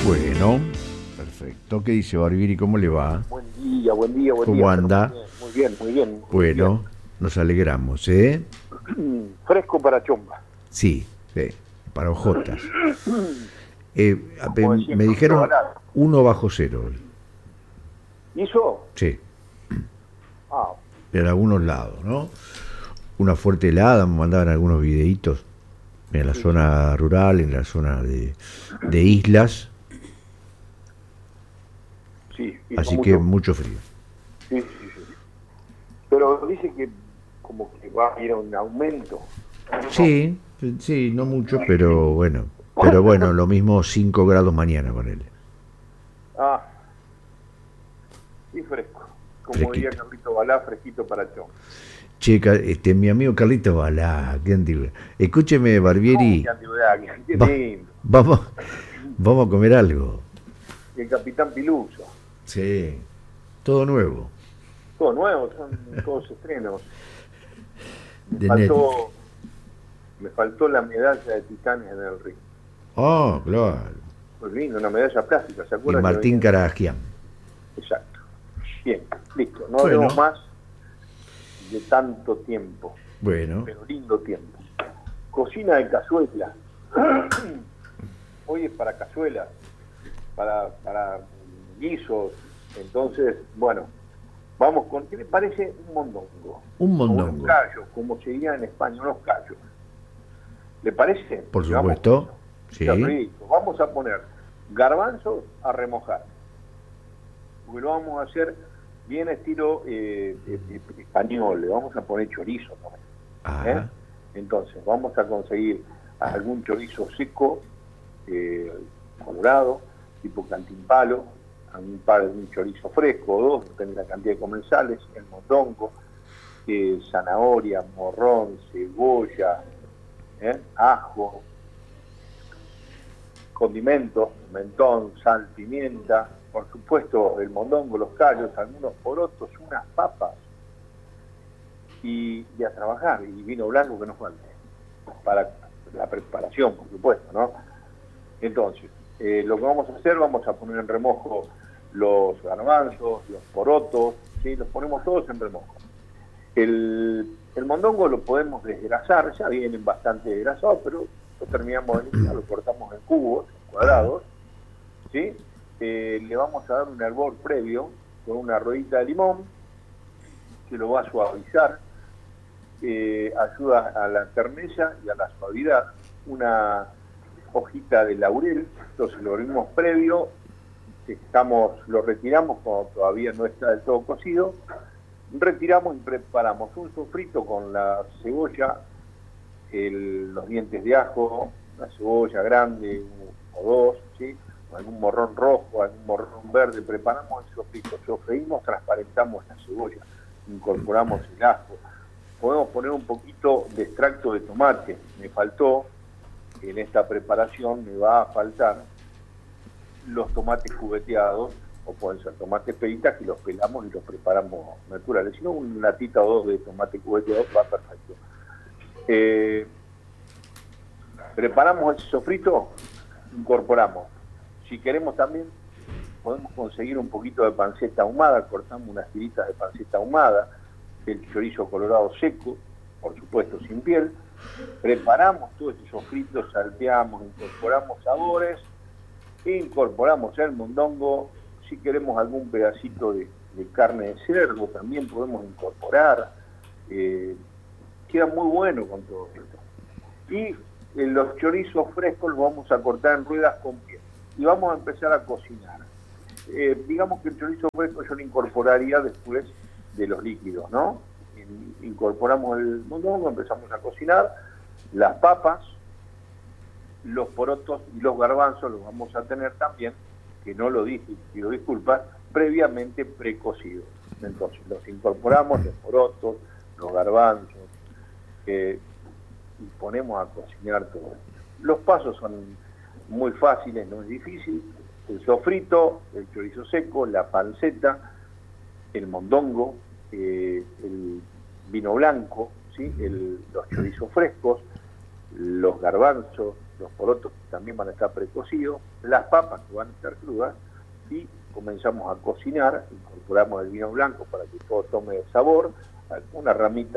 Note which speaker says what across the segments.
Speaker 1: Bueno, perfecto. ¿Qué dice Barbieri? ¿Cómo le va?
Speaker 2: Buen día, buen día, buen
Speaker 1: ¿Cómo
Speaker 2: día.
Speaker 1: anda?
Speaker 2: Muy bien, muy bien, muy bien.
Speaker 1: Bueno, nos alegramos, ¿eh?
Speaker 2: Fresco para chomba.
Speaker 1: Sí, sí, para ojotas.
Speaker 2: Como decía
Speaker 1: Me
Speaker 2: Carlito
Speaker 1: dijeron
Speaker 2: Balá.
Speaker 1: 1 bajo 0 hoy.
Speaker 2: ¿Hizo?
Speaker 1: Sí,
Speaker 2: Ah,
Speaker 1: en algunos lados, ¿no? Una fuerte helada, me mandaban algunos videitos en la
Speaker 2: sí, sí,
Speaker 1: zona rural, en la zona de islas,
Speaker 2: sí, hizo
Speaker 1: así que
Speaker 2: mucho.
Speaker 1: mucho frío.
Speaker 2: Sí, sí, sí. Pero dice que como que va a ir a un aumento. No.
Speaker 1: Sí, sí, no mucho, pero bueno. Pero bueno, lo mismo 5 grados mañana, ponele.
Speaker 2: Ah, y fresco. Como diría
Speaker 1: Fresquito.
Speaker 2: Carlito Balá, fresquito para chomba.
Speaker 1: Che, mi amigo Carlito Balá, qué antiguo. Escúcheme,
Speaker 2: No, qué
Speaker 1: Barbieri,
Speaker 2: antigüedad, qué
Speaker 1: va-
Speaker 2: lindo.
Speaker 1: vamos, vamos a comer algo.
Speaker 2: Y el Capitán Piluso.
Speaker 1: Sí, todo nuevo,
Speaker 2: Todo nuevo, son todos estrenos. Me
Speaker 1: de Netflix.
Speaker 2: faltó Me faltó la medalla de Titanes en el ring.
Speaker 1: Ah, claro.
Speaker 2: Muy lindo, una medalla plástica, ¿se
Speaker 1: Y
Speaker 2: acuerda que
Speaker 1: Martín
Speaker 2: venían?
Speaker 1: Caragian.
Speaker 2: Exacto. Bien, listo. No hablemos
Speaker 1: Bueno,
Speaker 2: más de tanto tiempo,
Speaker 1: bueno.
Speaker 2: pero lindo tiempo. Cocina de cazuela. Hoy es para cazuelas, para guisos. Entonces, bueno, vamos con, ¿qué le parece un mondongo?
Speaker 1: Un
Speaker 2: O unos
Speaker 1: mondongo,
Speaker 2: callos, como se diría en España, unos callos. ¿Le parece?
Speaker 1: por
Speaker 2: Y vamos con
Speaker 1: supuesto.
Speaker 2: eso. Qué
Speaker 1: Sí.
Speaker 2: rico. Vamos a poner garbanzos a remojar, porque lo vamos a hacer bien estilo español. Le vamos a poner chorizo también. ¿Eh?
Speaker 1: Ah,
Speaker 2: Entonces, vamos a conseguir algún chorizo seco, eh, colorado, tipo cantimpalo, un chorizo fresco o dos, depende de la cantidad de comensales, el mondongo, zanahoria, morrón, cebolla, ajo, condimentos, mentón, sal, pimienta, por supuesto el mondongo, los callos, algunos porotos, unas papas y a trabajar, y vino blanco que no falte, para la preparación, por supuesto, ¿no? Entonces, lo que vamos a hacer, vamos a poner en remojo los garbanzos, los porotos, ¿sí? Los ponemos todos en remojo. El mondongo lo podemos desgrasar, ya vienen bastante desgrasados, pero lo terminamos de limpiar, lo cortamos en cubos, en
Speaker 1: ah,
Speaker 2: cuadrados, ¿sí? Le vamos a dar un hervor previo con una rodita de limón, que lo va a suavizar, ayuda a la terneza y a la suavidad, una hojita de laurel, entonces lo abrimos previo, lo retiramos cuando todavía no está del todo cocido, retiramos y preparamos un sofrito con la cebolla, los dientes de ajo, una cebolla grande o dos, ¿sí? Algún morrón rojo, algún morrón verde, preparamos el sofrito, sofreímos, transparentamos la cebolla, incorporamos el ajo, podemos poner un poquito de extracto de tomate, me faltó, en esta preparación me va a faltar los tomates jugueteados, o pueden ser tomates peditas que los pelamos y los preparamos naturales, si no una latita o dos de tomate jugueteado va perfecto. Preparamos el sofrito, incorporamos. Si queremos también, podemos conseguir un poquito de panceta ahumada, cortamos unas tiritas de panceta ahumada, el chorizo colorado seco, por supuesto sin piel. Preparamos todo este sofrito, salteamos, incorporamos sabores, incorporamos el mondongo. Si queremos algún pedacito de carne de cerdo, también podemos incorporar. Queda muy bueno con todo esto. Y los chorizos frescos los vamos a cortar en ruedas con piel y vamos a empezar a cocinar. Digamos que el chorizo fresco yo lo incorporaría después de los líquidos, ¿no? Incorporamos el mondongo, empezamos a cocinar las papas, los porotos y los garbanzos los vamos a tener también, que no lo dije, pido disculpas, previamente precocidos. Entonces los incorporamos, los porotos, los garbanzos, y ponemos a cocinar todo esto. Los pasos son muy fáciles, no es difícil. El sofrito, el chorizo seco, la panceta, el mondongo, el vino blanco, ¿sí? Los chorizos frescos, los garbanzos, los porotos también van a estar precocidos, las papas que van a estar crudas, y comenzamos a cocinar, incorporamos el vino blanco para que todo tome sabor, una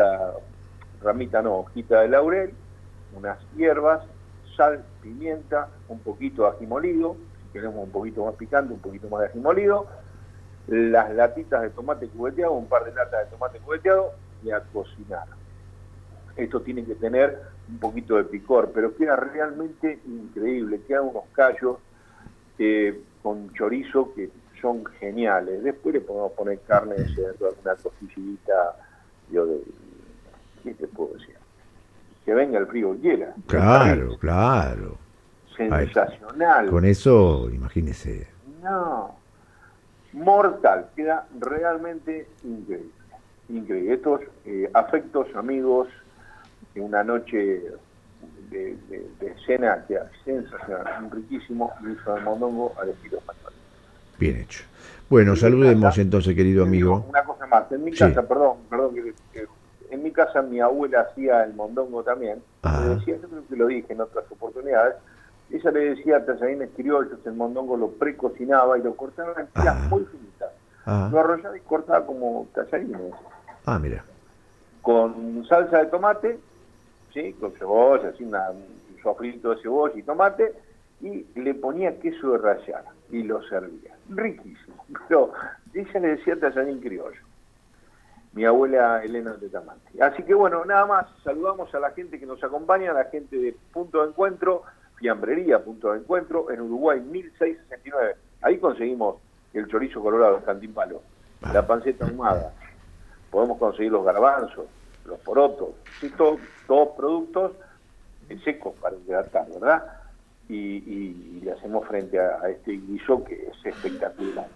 Speaker 2: hojita de laurel, unas hierbas, sal, pimienta, un poquito de ají molido, si queremos un poquito más picante, un poquito más de ají molido, las latitas de tomate cubeteado, un par de latas de tomate cubeteado, y a cocinar. Esto tiene que tener un poquito de picor, pero queda realmente increíble, quedan unos callos con chorizo que son geniales. Después le podemos poner carne de cerdo, alguna costillita, ¿qué te puedo decir? Que venga el frío quiera.
Speaker 1: Claro, claro.
Speaker 2: Sensacional.
Speaker 1: Ay, con eso, imagínese.
Speaker 2: No, mortal, queda realmente increíble. Increíble. Estos afectos, amigos, una noche de cena queda sensacional, riquísimo, guiso de mondongo al estilo español.
Speaker 1: Bien hecho. Bueno, saludemos entonces, querido amigo.
Speaker 2: Una cosa más, en mi casa, perdón, en mi casa mi abuela hacía el mondongo también, le decía, yo creo que lo dije en otras oportunidades, ella le decía tallarines criollos, el mondongo lo precocinaba y lo cortaba en tiras muy finitas, lo arrollaba y cortaba como tallarines.
Speaker 1: Mira.
Speaker 2: Con salsa de tomate, ¿sí? Con cebolla, así un sofrito de cebolla y tomate, y le ponía queso de rallar y lo servía. Riquísimo. Pero ella le decía tallarín criollo. Mi abuela Elena de Tamanti. Así que bueno, nada más, saludamos a la gente que nos acompaña, a la gente de Punto de Encuentro, Fiambrería Punto de Encuentro, en Uruguay 1669. Ahí conseguimos el chorizo colorado, el cantimpalo, la panceta ahumada. Podemos conseguir los garbanzos, los porotos, ¿sí? Todos productos secos para hidratar, ¿verdad? Y le hacemos frente a este guiso que es espectacular.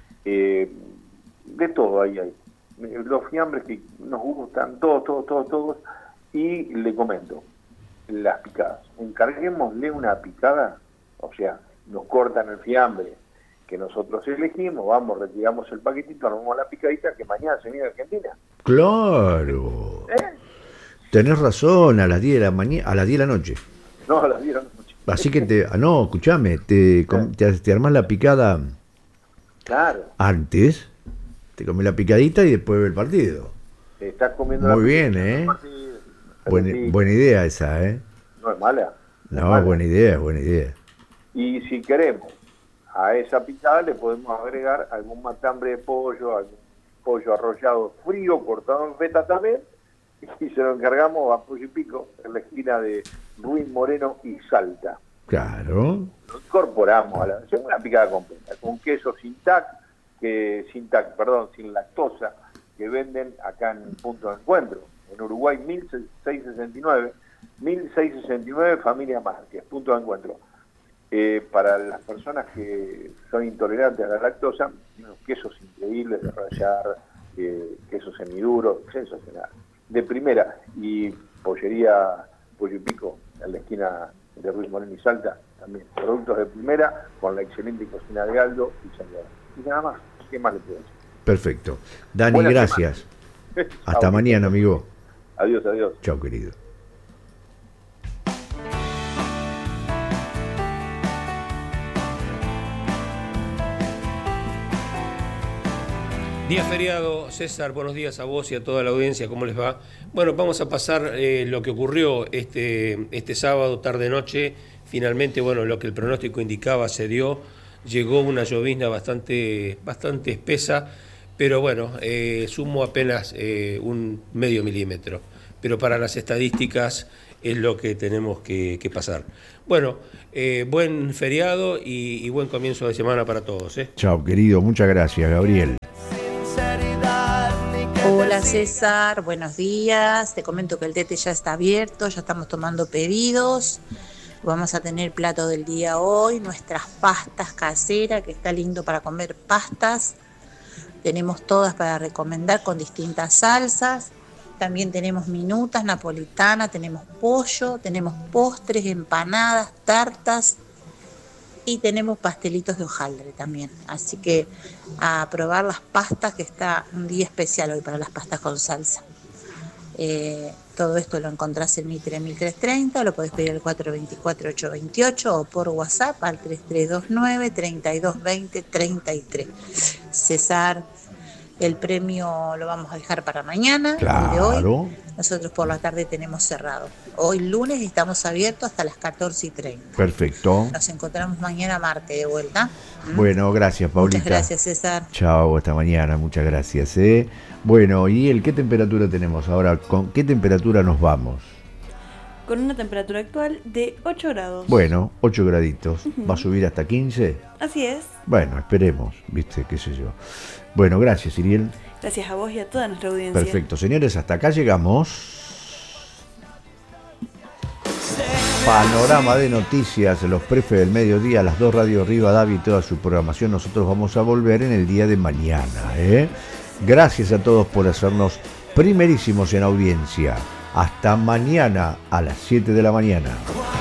Speaker 2: De todo ahí hay. Los fiambres que nos gustan, todos, y le comento, las picadas. Encarguémosle una picada, o sea, nos cortan el fiambre que nosotros elegimos, vamos, retiramos el paquetito, armamos la picadita que mañana se viene a Argentina.
Speaker 1: Claro. Tenés razón, a las 10 de la mañana, a las 10 de la noche.
Speaker 2: No, a las 10 de la noche.
Speaker 1: Así que escuchame, te armás la picada.
Speaker 2: Claro.
Speaker 1: Antes, te comés la picadita y después ves el partido.
Speaker 2: Te estás comiendo
Speaker 1: muy bien, buena idea esa,
Speaker 2: No es mala.
Speaker 1: No, buena idea.
Speaker 2: Y si queremos, a esa picada le podemos agregar algún matambre de pollo, algún pollo arrollado frío, cortado en feta también, y se lo encargamos a Pollo y Pico, en la esquina de Ruiz Moreno y Salta.
Speaker 1: Claro.
Speaker 2: Lo incorporamos hacemos una picada completa, con queso sin lactosa, que venden acá en Punto de Encuentro, en Uruguay 1669, Familia Márquez, Punto de Encuentro. Para las personas que son intolerantes a la lactosa, unos quesos increíbles de rallar, quesos semiduros, sensacional, de primera. Y pollería Pollo y Pico, en la esquina de Ruiz Moreno y Salta, también productos de primera, con la excelente cocina de Aldo y Salvador. Y nada más, ¿qué más le puedo decir?
Speaker 1: Perfecto. Dani, gracias. Hasta mañana, amigo.
Speaker 2: Adiós.
Speaker 1: Chao, querido.
Speaker 3: Día feriado, César, buenos días a vos y a toda la audiencia, ¿cómo les va? Bueno, vamos a pasar lo que ocurrió este sábado, tarde-noche. Finalmente, bueno, lo que el pronóstico indicaba se dio. Llegó una llovizna bastante espesa, pero bueno, sumó apenas un medio milímetro. Pero para las estadísticas es lo que tenemos que pasar. Bueno, buen feriado y buen comienzo de semana para todos.
Speaker 1: Chao, querido, muchas gracias, Gabriel.
Speaker 4: Hola César, buenos días. Te comento que el Tete ya está abierto, ya estamos tomando pedidos. Vamos a tener plato del día hoy, nuestras pastas caseras, que está lindo para comer pastas. Tenemos todas para recomendar con distintas salsas. También tenemos minutas, napolitana, tenemos pollo, tenemos postres, empanadas, tartas y tenemos pastelitos de hojaldre también. Así que a probar las pastas, que está un día especial hoy para las pastas con salsa. Todo esto lo encontrás en Mitre 1330, lo podés pedir al 424-828 o por WhatsApp al 3329-3220-33. César, el premio lo vamos a dejar para mañana, el de hoy.
Speaker 1: Claro.
Speaker 4: Nosotros por la tarde tenemos cerrado. Hoy lunes estamos abiertos hasta las 14:30.
Speaker 1: Perfecto.
Speaker 4: Nos encontramos mañana martes de vuelta.
Speaker 1: Bueno, gracias, Paulita.
Speaker 4: Muchas gracias, César.
Speaker 1: Chao, hasta mañana, muchas gracias. Bueno, ¿y qué temperatura tenemos ahora? ¿Con qué temperatura nos vamos?
Speaker 5: Con una temperatura actual de 8 grados.
Speaker 1: Bueno, 8 graditos. ¿Va a subir hasta 15?
Speaker 5: Así es.
Speaker 1: Bueno, esperemos, viste, qué sé yo. Bueno, gracias, Iriel.
Speaker 5: Gracias a vos y a toda nuestra audiencia.
Speaker 1: Perfecto, señores, hasta acá llegamos. Panorama de noticias, los prefes del mediodía, las 2 radios Rivadavia y toda su programación. Nosotros vamos a volver en el día de mañana. Gracias a todos por hacernos primerísimos en audiencia. Hasta mañana a las 7 de la mañana.